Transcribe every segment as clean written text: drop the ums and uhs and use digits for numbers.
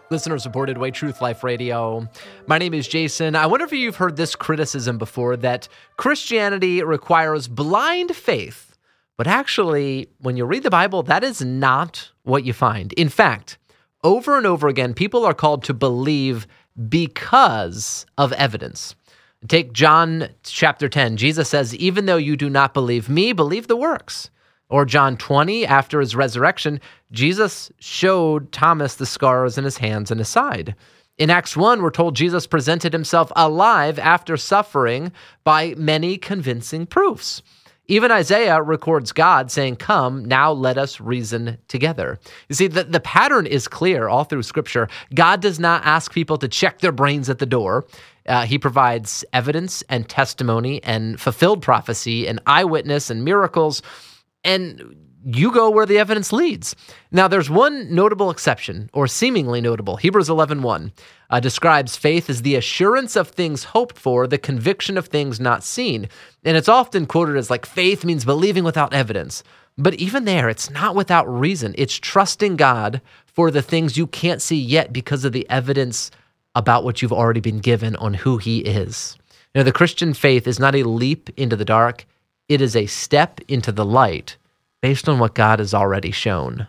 Listener-supported Way Truth Life Radio. My name is Jason. I wonder if you've heard this criticism before, that Christianity requires blind faith. But actually, when you read the Bible, that is not what you find. In fact, over and over again, people are called to believe because of evidence. Take John chapter 10. Jesus says, "Even though you do not believe me, believe the works." Or John 20, after his resurrection, Jesus showed Thomas the scars in his hands and his side. In Acts 1, we're told Jesus presented himself alive after suffering by many convincing proofs. Even Isaiah records God saying, "Come, now let us reason together." You see, the pattern is clear all through Scripture. God does not ask people to check their brains at the door. He provides evidence and testimony and fulfilled prophecy and eyewitness and miracles, and you go where the evidence leads. Now, there's one notable exception, or seemingly notable. Hebrews 11:1 describes faith as the assurance of things hoped for, the conviction of things not seen. And it's often quoted as like faith means believing without evidence. But even there, it's not without reason. It's trusting God for the things you can't see yet because of the evidence about what you've already been given on who He is. You know, the Christian faith is not a leap into the dark. It is a step into the light based on what God has already shown.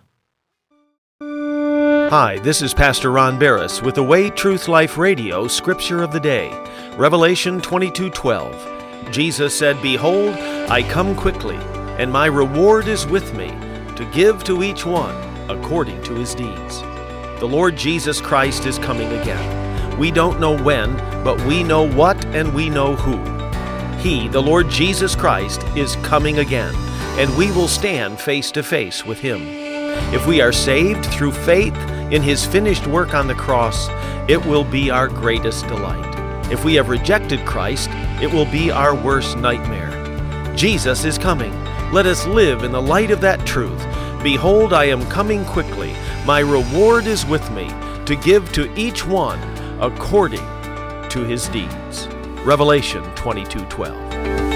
Hi, this is Pastor Ron Barris with the Way Truth Life Radio Scripture of the Day, Revelation 22:12. Jesus said, "Behold, I come quickly, and my reward is with me, to give to each one according to his deeds." The Lord Jesus Christ is coming again. We don't know when, but we know what and we know who. He, the Lord Jesus Christ, is coming again, and we will stand face to face with Him. If we are saved through faith in His finished work on the cross, it will be our greatest delight. If we have rejected Christ, it will be our worst nightmare. Jesus is coming. Let us live in the light of that truth. "Behold, I am coming quickly. My reward is with me, to give to each one according to his deeds." Revelation 22:12.